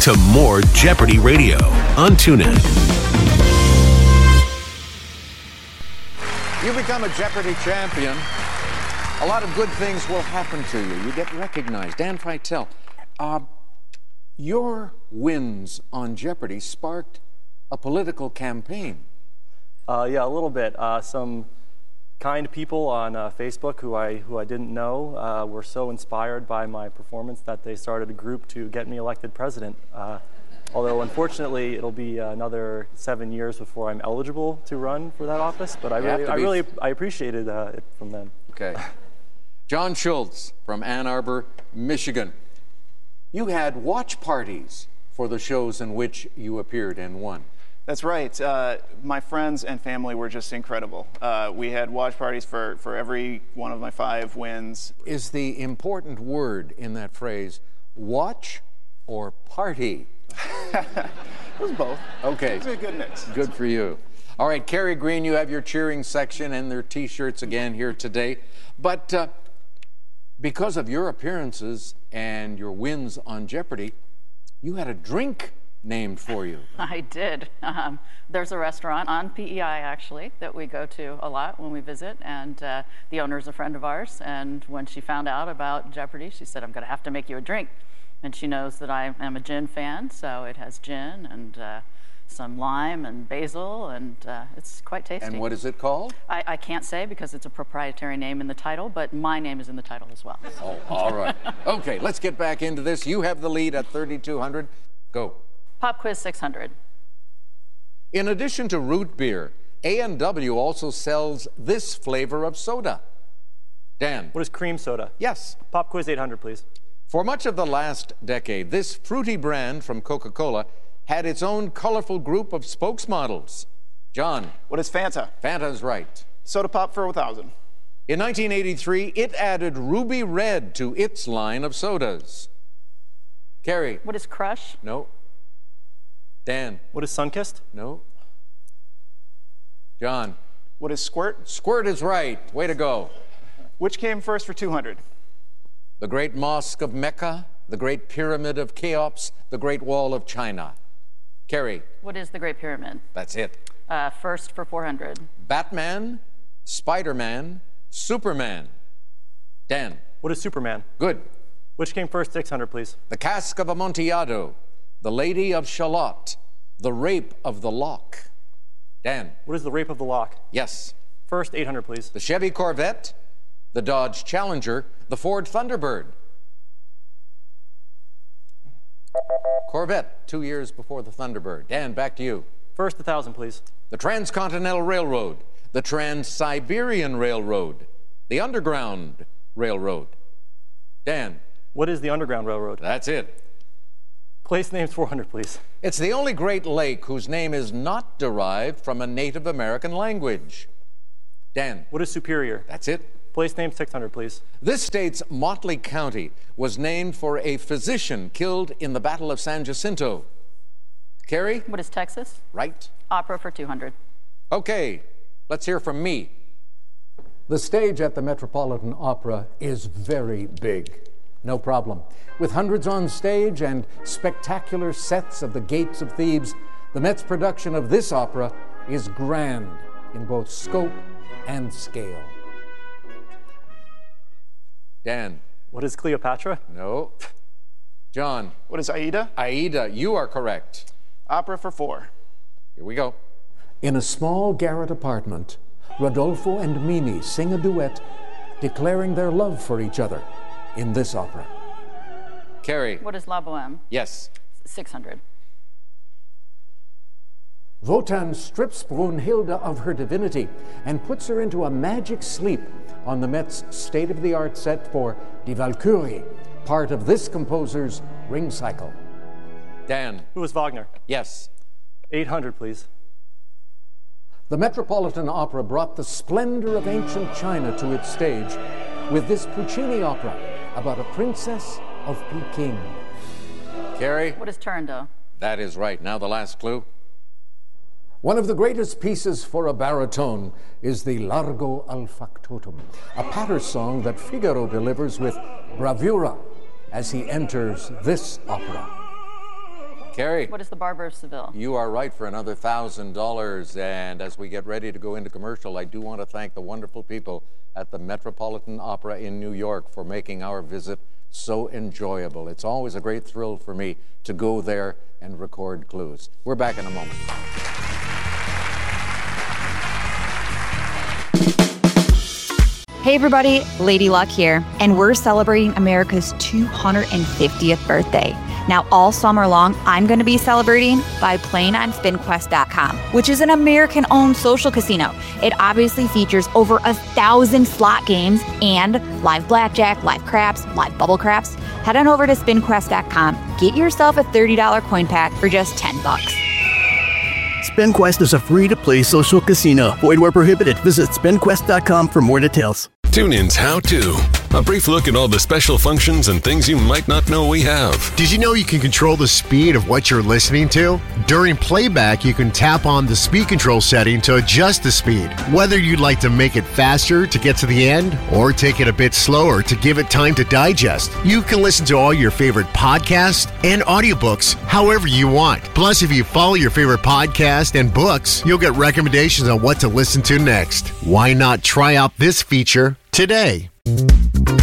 to more Jeopardy Radio on TuneIn. You become a Jeopardy champion, a lot of good things will happen to you. You get recognized. Dan Feitel, your wins on Jeopardy sparked a political campaign. Yeah, a little bit. Some kind people on Facebook who I didn't know were so inspired by my performance that they started a group to get me elected president. Although unfortunately it'll be another 7 years before I'm eligible to run for that office, but I appreciated it from them. Okay. John Schultz from Ann Arbor, Michigan. You had watch parties for the shows in which you appeared and won. That's right. My friends and family were just incredible. We had watch parties for every one of my 5 wins. Is the important word in that phrase watch or party? It was both. Okay. It was a good mix. Good for you. All right, Kerry Green, you have your cheering section and their T-shirts again here today. But because of your appearances and your wins on Jeopardy, you had a drink named for you. I did. There's a restaurant on PEI, actually, that we go to a lot when we visit, and the owner's a friend of ours, and when she found out about Jeopardy, she said, I'm going to have to make you a drink. And she knows that I am a gin fan, so it has gin and some lime and basil, and it's quite tasty. And what is it called? I can't say because it's a proprietary name in the title, but my name is in the title as well. Oh, all right. Okay, let's get back into this. You have the lead at 3,200. Go. Pop Quiz 600. In addition to root beer, A&W also sells this flavor of soda. Dan. What is cream soda? Yes. Pop Quiz 800, please. For much of the last decade, this fruity brand from Coca-Cola had its own colorful group of spokesmodels. John. What is Fanta? Fanta's right. Soda Pop for 1,000. In 1983, it added Ruby Red to its line of sodas. Kerry. What is Crush? No. Dan. What is Sunkist? No. John. What is Squirt? Squirt is right. Way to go. Which came first for 200? The Great Mosque of Mecca, the Great Pyramid of Cheops, the Great Wall of China. Kerry. What is the Great Pyramid? That's it. First for 400. Batman, Spider-Man, Superman. Dan. What is Superman? Good. Which came first? 600, please. The Cask of Amontillado, the Lady of Shalott, the Rape of the Lock. Dan. What is the Rape of the Lock? Yes. First, 800, please. The Chevy Corvette, the Dodge Challenger, the Ford Thunderbird. Corvette, 2 years before the Thunderbird. Dan, back to you. First, 1,000, please. The Transcontinental Railroad, the Trans-Siberian Railroad, the Underground Railroad. Dan. What is the Underground Railroad? That's it. Place names 400, please. It's the only Great Lake whose name is not derived from a Native American language. Dan. What is Superior? That's it. Place name 600, please. This state's Motley County was named for a physician killed in the Battle of San Jacinto. Kerry? What is Texas? Right. Opera for 200. Okay, let's hear from me. The stage at the Metropolitan Opera is very big. No problem. With hundreds on stage and spectacular sets of the Gates of Thebes, the Met's production of this opera is grand in both scope and scale. Dan. What is Cleopatra? No. John. What is Aida? Aida, you are correct. Opera for 4. Here we go. In a small garret apartment, Rodolfo and Mimi sing a duet declaring their love for each other in this opera. Kerry. What is La Boheme? Yes. 600. Wotan strips Brunhilde of her divinity and puts her into a magic sleep on the Met's state-of-the-art set for Die Walküre, part of this composer's Ring Cycle. Dan. Who is Wagner? Yes. 800, please. The Metropolitan Opera brought the splendor of ancient China to its stage with this Puccini opera about a princess of Peking. Kerry? What is Turandot? That is right. Now the last clue. One of the greatest pieces for a baritone is the Largo al Factotum, a patter song that Figaro delivers with bravura as he enters this opera. Carrie. What is the Barber of Seville? You are right for another $1,000. And as we get ready to go into commercial, I do want to thank the wonderful people at the Metropolitan Opera in New York for making our visit so enjoyable. It's always a great thrill for me to go there and record clues. We're back in a moment. Hey everybody, Lady Luck here, and we're celebrating America's 250th birthday. Now all summer long, I'm going to be celebrating by playing on SpinQuest.com, which is an American-owned social casino. It obviously features over 1,000 slot games and live blackjack, live craps, live bubble craps. Head on over to SpinQuest.com, get yourself a $30 coin pack for just $10. SpinQuest is a free-to-play social casino. Void where prohibited. Visit SpinQuest.com for more details. TuneIn's How To. A brief look at all the special functions and things you might not know we have. Did you know you can control the speed of what you're listening to? During playback, you can tap on the speed control setting to adjust the speed. Whether you'd like to make it faster to get to the end or take it a bit slower to give it time to digest, you can listen to all your favorite podcasts and audiobooks however you want. Plus, if you follow your favorite podcast and books, you'll get recommendations on what to listen to next. Why not try out this feature today?